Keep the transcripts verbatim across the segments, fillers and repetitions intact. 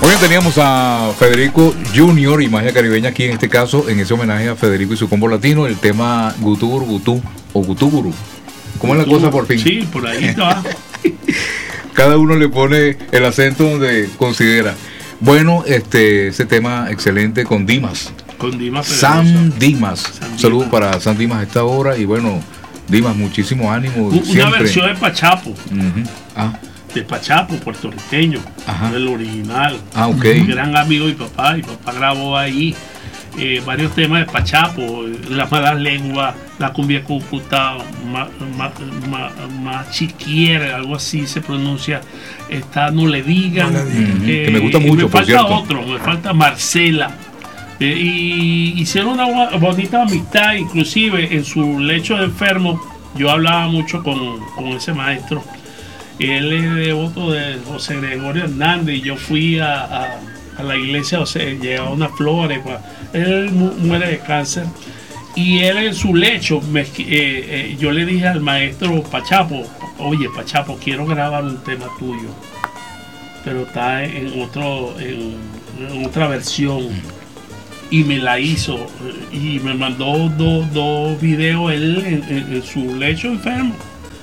Hoy teníamos a Federico Junior y Magia Caribeña aquí en este caso, en ese homenaje a Federico y su combo latino, el tema Gutuburu Gutú o Gutuburu. ¿Cómo es la cosa por fin? Sí, por ahí está. Cada uno le pone el acento donde considera. Bueno, este ese tema excelente con Dimas. Con Dimas Pedrosa. Sam Dimas. Sam Saludos Dimas. para Sam Dimas a esta hora y bueno, Dimas, muchísimo ánimo. Una siempre. versión de Pachapo. Uh-huh. Ah, De Pachapo, puertorriqueño. Ajá. El original. ah, ok. Un gran amigo de mi papá. Mi papá grabó ahí eh, varios temas de Pachapo. Las malas lenguas, la cumbia Cúcuta, ma, ma, ma, ma chiquiere, algo así se pronuncia. Esta No Le Digan. No Le Digan. Ujú, que me gusta mucho, me por falta cierto. otro, me falta Marcela. Eh, y hicieron una bu- bonita amistad, inclusive en su lecho de enfermo. Yo hablaba mucho con, con ese maestro. Él es devoto de José Gregorio Hernández y yo fui a, a, a la iglesia, o sea, llevaba unas flores. Pues, él mu- muere de cáncer y él en su lecho, me, eh, eh, yo le dije al maestro Pachapo, oye Pachapo, quiero grabar un tema tuyo, pero está en, otro, en, en otra versión. Y me la hizo eh, y me mandó dos dos videos él en, en- en su lecho enfermo.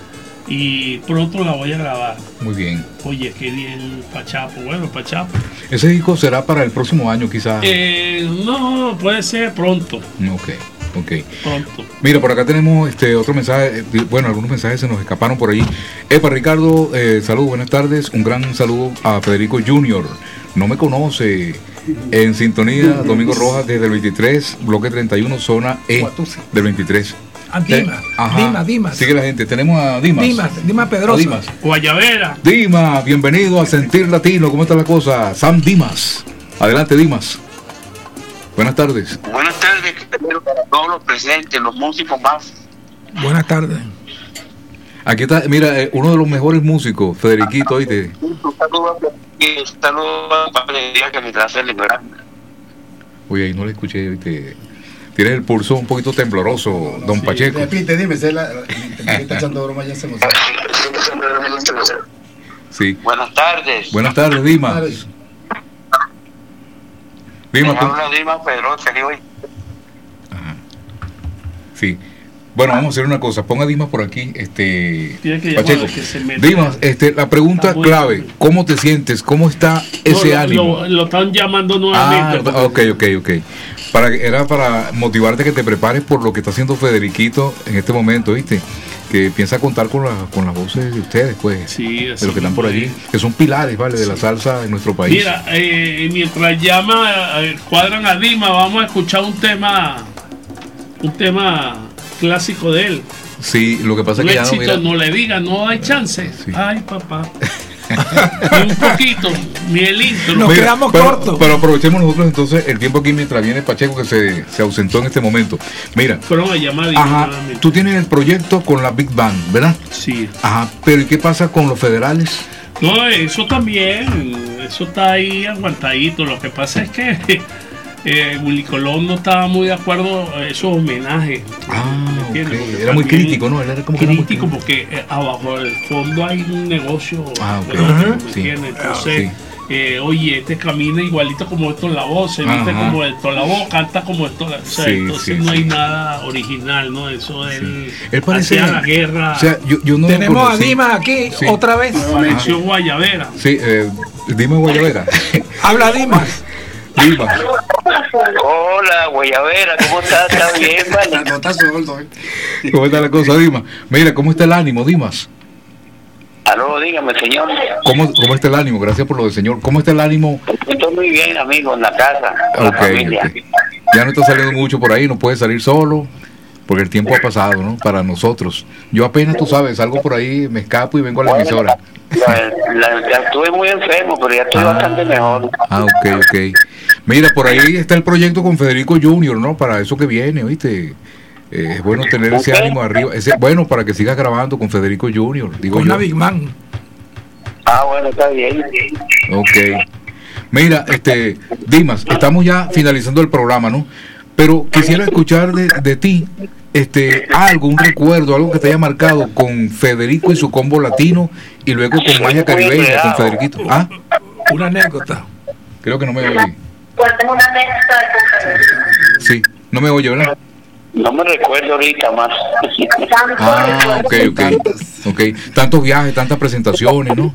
Y pronto la voy a grabar. Muy bien. Oye, qué bien Pachapo. Bueno, Pachapo. Ese disco será para el próximo año quizás. Eh, no, puede ser pronto. Ok, ok. Pronto. Mira, por acá tenemos este otro mensaje. eh, Bueno, algunos mensajes se nos escaparon por ahí. Epa, Ricardo, eh, saludos, buenas tardes. Un gran saludo a Federico Junior. No me conoce. En sintonía, Domingo Rojas desde el veintitrés, bloque treinta y uno, zona E del veintitrés. A Dimas, Eh, ajá. Dimas, Dimas. Sigue la gente. Tenemos a Dimas. Dimas, Dimas A Pedrosa. Dimas. Guayabera. Dimas, bienvenido a Sentir Latino. ¿Cómo está la cosa? Sam Dimas. Adelante, Dimas. Buenas tardes. Buenas tardes, para todos los presentes, los músicos más. Buenas tardes. Aquí está, mira, eh, uno de los mejores músicos, Federiquito, oíste. Un saludo, un saludo a Pablo de Díaz que me trae el liberal. Oye, ahí no le escuché, oíste. Tienes el pulso un poquito tembloroso, don Sí, Pacheco. repite, dime, sé la, la- te está echando broma, ya se me sabe. Sí. Buenas tardes. Buenas tardes, Dimas. Claro. Me Dimas, tú- habla Dimas Pedrosa, que hoy. Ajá. Sí. Bueno, vamos a hacer una cosa. Ponga Dimas por aquí, este Tiene que llamar Pacheco. que se meta. Dimas, este, la pregunta Está muy clave, bien. ¿cómo te sientes? ¿Cómo está ese No, lo- ánimo? Lo, lo están llamando Ah, nuevamente. ok, ok, ok. Para, que- era para motivarte que te prepares por lo que está haciendo Federiquito en este momento, ¿viste? Que piensa contar con, la, con las voces de ustedes, pues. Sí, de así los que están por mismo allí, es. que son pilares, ¿vale? De la salsa en nuestro país. Mira, eh, mientras llama, eh, cuadran a Dima, vamos a escuchar un tema, un tema clásico de él. Sí, lo que pasa es Un que ya no, éxito, mira, no le diga, no hay chance. Sí. Ay, papá. Ni un poquito, ni el intro. Nos Mira, quedamos pero, cortos. pero aprovechemos nosotros entonces el tiempo aquí mientras viene Pacheco, que se, se ausentó en este momento. Mira, Fueron a llamar a Dima ajá, nuevamente. tú tienes el proyecto con la Big Band, ¿verdad? Sí. Ajá, pero ¿y qué pasa con los federales? No, eso también, eso está ahí aguantadito. Lo que pasa es que eh, Willy Colón no estaba muy de acuerdo a esos homenajes. Ah, ¿me entiendes? ok. Porque Era muy también- crítico, ¿no? Él era como que era muy crítico crítico. porque eh, abajo del fondo hay un negocio. Ah, ok. de lo- Ajá. ¿me Sí. entiendes? Ah, Entonces, sí. eh, oye, este camina igualito como esto en la voz, se viste Ajá. como esto en la voz, canta como esto. O sea, Sí, entonces sí, no sí. hay nada original, ¿no? Eso él, Él parece. hacía la guerra. O sea, yo, yo no lo Tenemos a conocí. Dimas aquí Sí. otra vez. Pareció Guayabera. Sí, eh, dime Guayabera. Habla Dimas. Dimas. Hola, Guayabera, ¿cómo estás? ¿Estás bien, vale? No está suelto, ¿eh? ¿Cómo está la cosa, Dimas? Mira, ¿cómo está el ánimo, Dimas? Aló, dígame, señor. ¿Cómo, ¿Cómo está el ánimo? Gracias por lo del señor. ¿Cómo está el ánimo? Estoy muy bien, amigo, en la casa, con Ok, la familia. ok. Ya no está saliendo mucho por ahí, no puede salir solo, porque el tiempo ha pasado, ¿no? Para nosotros. Yo apenas, tú sabes, salgo por ahí, me escapo y vengo a la emisora. La- la- ya estuve muy enfermo, pero ya estoy Ah. bastante mejor. Ah, ok, ok. Mira, por ahí está el proyecto con Federico Junior, ¿no? Para eso que viene, ¿oíste? Eh, es bueno tener ese Ok. ánimo arriba. Ese, bueno, para que sigas grabando con Federico Junior, digo Con yo. la Big Man. Ah, bueno, está bien. Ok. Mira, este, Dimas, estamos ya finalizando el programa, ¿no? Pero quisiera escuchar de, de ti, este, algo, un recuerdo, algo que te haya marcado con Federico y su combo latino y luego con Magia Caribeña, con Federiquito. ¿Ah? Una anécdota. Creo que no me oye. Guardemos una mezcla de Sí, no me oye, ¿verdad? No me recuerdo ahorita más. Ah, ok, ok. Ok, tantos viajes, tantas presentaciones, ¿no?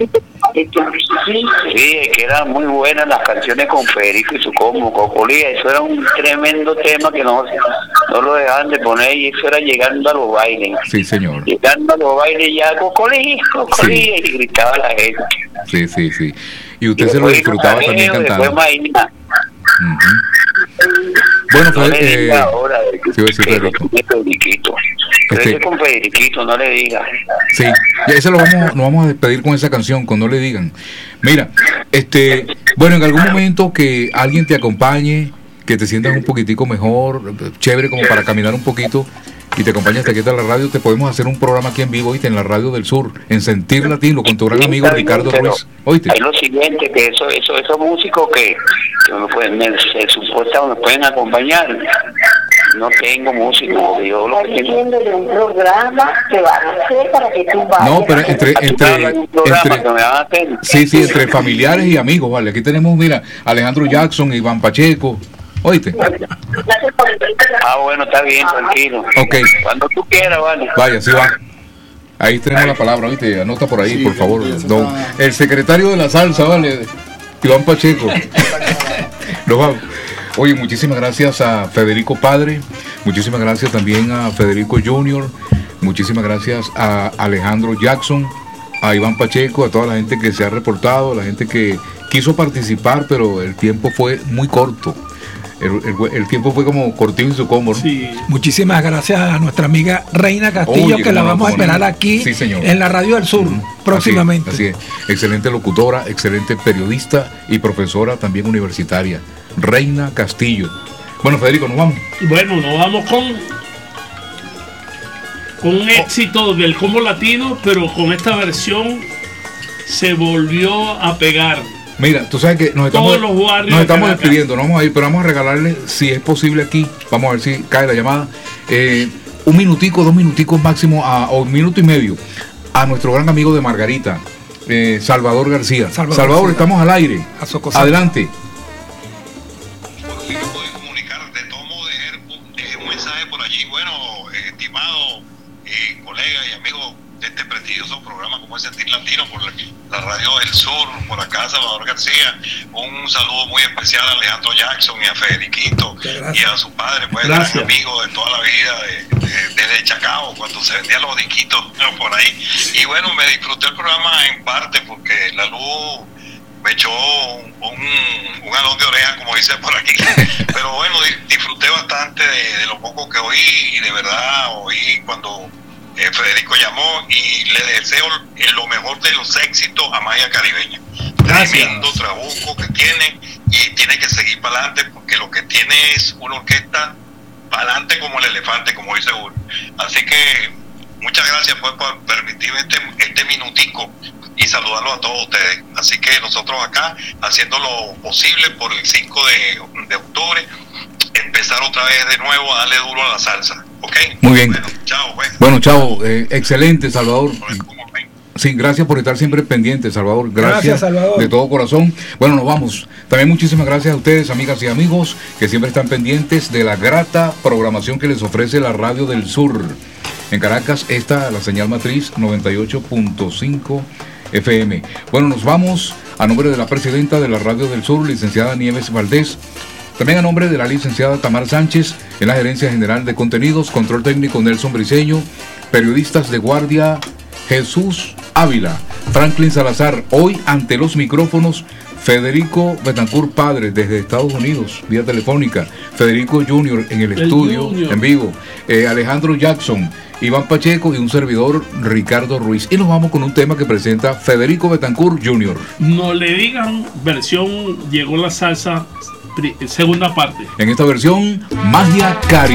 Sí, es que eran muy buenas las canciones con Federico y su combo, Cocolía. Eso era un tremendo tema que no, no lo dejaban de poner y eso era llegando a los bailes. Sí, señor. Llegando a los bailes ya, Cocolía, Cocolía, Sí. y gritaba la gente. Sí, sí, sí. Y usted Y se lo después disfrutaba vino también Jaleo, cantando. después Maína. Ujú. Bueno, No Fede- le eh, diga ahora de que, sí, voy a decir que Federico. lo tiene Federiquito. Este- Crece con Federiquito, no le diga. Sí, y ese lo vamos, nos vamos a despedir con esa canción, con No le digan. Mira, este, bueno, en algún momento que alguien te acompañe, que te sientas un poquitico mejor, chévere como para caminar un poquito y te acompañe hasta aquí hasta la radio, te podemos hacer un programa aquí en vivo, ¿oíste? En la radio del sur, en Sentir Latino, con tu gran amigo Ricardo Pero Ruiz, ¿oíste? Es lo siguiente, que eso, eso, esos músicos que, que me pueden, me, se supuesta me pueden acompañar. No tengo músicos, yo lo que tengo. diciendo de un programa que van a hacer para que tú vayas. No, pero entre, Aquí me entre, hablan de un programa entre, que me van a hacer. sí, sí, entre familiares y amigos, ¿vale? Aquí tenemos, mira, Alejandro Jackson, Iván Pacheco, ¿oíste? Ah, bueno, está bien, tranquilo. Ok. Cuando tú quieras, vale. Vaya, sí va. Ahí tenemos la palabra, ¿viste? Anota por ahí, Sí, por favor. eso Don- está- el secretario de la salsa, ¿vale? Iván Pacheco. Nos vamos. Oye, muchísimas gracias a Federico Padre, muchísimas gracias también a Federico Junior, muchísimas gracias a Alejandro Jackson, a Iván Pacheco, a toda la gente que se ha reportado, la gente que quiso participar, pero el tiempo fue muy corto. El, el- el tiempo fue como cortito en su combo, ¿no? Sí. Muchísimas gracias a nuestra amiga Reina Castillo, Oye, que la cómo no, vamos a cómo no. esperar aquí Sí, señor. en la Radio del Sur Ujú. próximamente. Así es, así es. Excelente locutora, excelente periodista y profesora también universitaria. Reina Castillo. Bueno, Federico, nos vamos. Bueno, nos vamos con con un éxito del combo latino, pero con esta versión se volvió a pegar. Mira, tú sabes que nos estamos, Todos los barrios nos de estamos Caracas. despidiendo, no vamos a ir, pero vamos a regalarle, si es posible aquí, vamos a ver si cae la llamada, eh, un minutico, dos minuticos máximo, a, o un minuto y medio, a nuestro gran amigo de Margarita, eh, Salvador García. Salvador Salvador, García. estamos al aire. A Socosa. Adelante. Bueno, sí me pueden comunicar, de todo modo dejar un, dejé un mensaje por allí. Bueno, eh, estimado eh, colega y amigo de este prestigioso programa como es Sentir Latino por la, la Radio del Sur, por acá Salvador García, un saludo muy especial a Alejandro Jackson y a Federiquito y a su padre, pues gran Gracias. amigo de toda la vida, de, de- desde Chacao, cuando se vendían los disquitos ¿no? por ahí. Y bueno, me disfruté el programa en parte porque la luz me echó un, un, un alón de oreja, como dice por aquí. Pero bueno, di- disfruté bastante de, de lo poco que oí y de verdad oí cuando eh, Federico llamó y le deseo el- lo mejor de los éxitos a Maya Caribeña. Gracias. Tremendo trabuco que tiene y tiene que seguir para adelante porque lo que tiene es una orquesta para adelante como el elefante, como dice uno. Así que muchas gracias pues por permitirme este, este minutico y saludarlos a todos ustedes. Así que nosotros acá haciendo lo posible por el cinco de, de octubre empezar otra vez de nuevo a darle duro a la salsa. ¿Ok? Muy bien. Bueno, chao pues. Bueno, chao, eh, excelente, Salvador. Por el cómo ven. Sí, gracias por estar siempre pendiente, Salvador. Gracias, Gracias, Salvador. de todo corazón. Bueno, nos vamos. También muchísimas gracias a ustedes, amigas y amigos, que siempre están pendientes de la grata programación que les ofrece la Radio del Sur. En Caracas, esta, la señal matriz noventa y ocho punto cinco F M. Bueno, nos vamos a nombre de la presidenta de la Radio del Sur, licenciada Nieves Valdés. También a nombre de la licenciada Tamar Sánchez, en la Gerencia General de Contenidos, Control Técnico Nelson Briceño, periodistas de guardia Jesús Ávila, Franklin Salazar, hoy ante los micrófonos, Federico Betancourt Padre desde Estados Unidos, vía telefónica, Federico Junior en el, El estudio, Junior. en vivo, eh, Alejandro Jackson, Iván Pacheco y un servidor Ricardo Ruiz. Y nos vamos con un tema que presenta Federico Betancourt Junior No le digan versión Llegó la salsa, pri- segunda parte. En esta versión, Magia Cari.